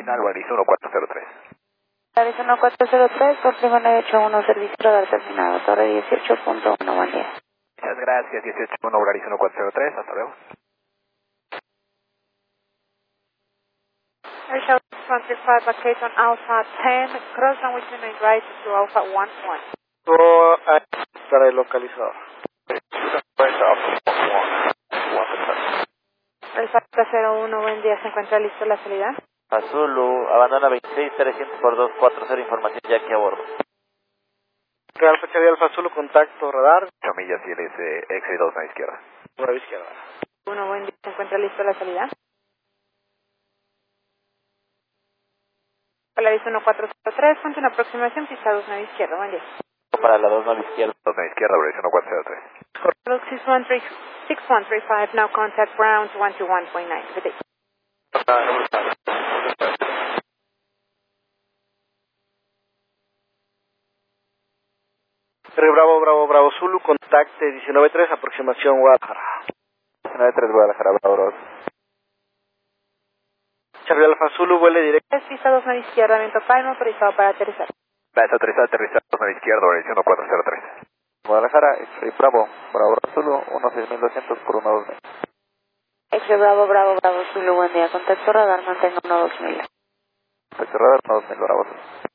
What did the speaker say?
Terminal Valiz 1403. Valiz 1403, por 981, servicio radar terminado, torre 18.1, buen día. Muchas gracias, 18.1, Valiz 1403, hasta luego. Airshow 135, vacate on Alpha 10, cross runway 29 right to Alpha 11. Para el localizador. Alpha 01, buen día, ¿se encuentra listo la salida? Azulu, abandona 26-300 por 240, información ya aquí a bordo. Alfa Charlie Alfa Zulu, contacto radar. 8 millas y LS X2 a la izquierda. 9 izquierda. 1, buen día, ¿se encuentra listo la salida? Polaris 1403, ponte una aproximación, pista 29 izquierda, buen día. Para la 29 izquierda. 29 izquierda, Valiz 1403. Look 6135, now contact ground 121.9, good day. Bravo Zulu, contacte 19.3, aproximación Guadalajara. 19.3 Guadalajara, Bravo. Charlie Alfa Zulu, vuele directo. Pista 29 izquierda, viento Palma, autorizado para aterrizar. Plaza 3, aterrizar 29 izquierda, Valiz 1403. Guadalajara, X-Ray Bravo, Bravo Zulu, 16200 por 120. X-Ray Bravo Zulu, buen día, contacto radar, mantenga 12000. Contacto radar, 12000, Bravo Zulu.